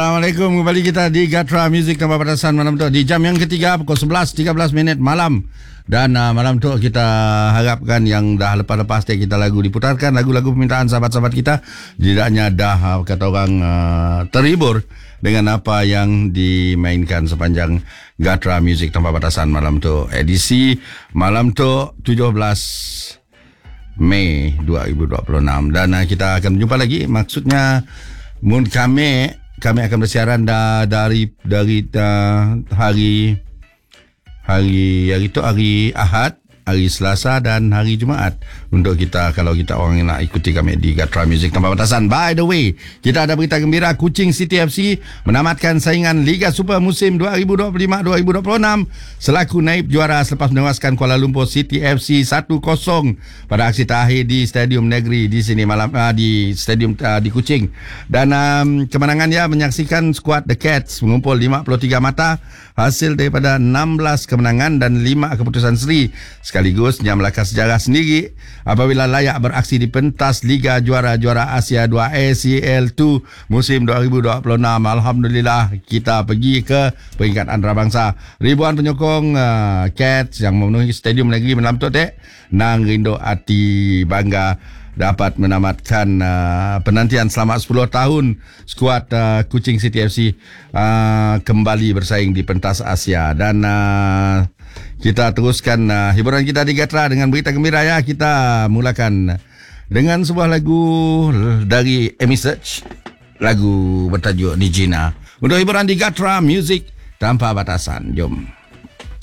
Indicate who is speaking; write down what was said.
Speaker 1: Assalamualaikum, kembali kita di Gatra Music Tanpa Batasan malam tu di jam yang ketiga pukul 11.13 malam. Dan malam tu kita harapkan yang dah lepas-lepas kita lagu diputarkan, lagu-lagu permintaan sahabat-sahabat kita tidaknya dah kata orang terhibur dengan apa yang dimainkan sepanjang Gatra Music Tanpa Batasan malam tu. Edisi malam tu 17 Mei 2026. Dan kita akan berjumpa lagi. Maksudnya kami akan bersiaran dari hari Ahad, hari Selasa dan hari Jumaat untuk kita, kalau kita orang yang nak ikuti kami di Gatra Music Tanpa Batasan. By the way, kita ada berita gembira. Kuching City FC menamatkan saingan Liga Super musim 2025-2026 selaku naib juara selepas menewaskan Kuala Lumpur City FC 1-0 pada aksi terakhir di Stadium Negeri di sini malam di stadium di Kuching. Dan kemenangan dia menyaksikan skuad The Cats mengumpul 53 mata hasil daripada 16 kemenangan dan 5 keputusan seri, sekaligus melangkah sejarah sendiri apabila layak beraksi di pentas Liga Juara-Juara Asia 2 ACL2 musim 2026. Alhamdulillah, kita pergi ke peringkat antarabangsa. Ribuan penyokong Cats yang memenuhi Stadium Negeri malam tu nang rindu hati bangga dapat menamatkan penantian selama 10 tahun skuad Kuching City FC kembali bersaing di pentas Asia. Dan kita teruskan hiburan kita di Gatra dengan berita gembira ya. Kita mulakan dengan sebuah lagu dari Amy Search, lagu bertajuk Nijina, untuk hiburan di Gatra Music Tanpa Batasan. Jom.